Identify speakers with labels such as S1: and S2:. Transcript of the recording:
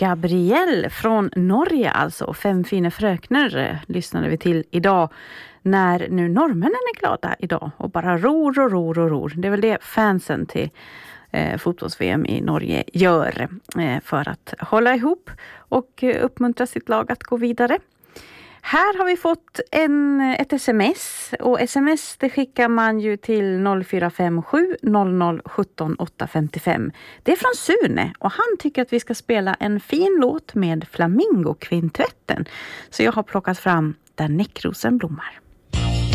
S1: Gabrielle från Norge alltså. 5 fina frökner lyssnade vi till idag. När nu norrmännen är glada idag och bara ror. Det är väl det fansen till fotbolls-VM i Norge gör för att hålla ihop och uppmuntra sitt lag att gå vidare. Här har vi fått ett sms och sms det skickar man ju till 0457 00 17 855. Det är från Sune och han tycker att vi ska spela en fin låt med Flamingokvintetten. Så jag har plockat fram Där näckrosen blommar.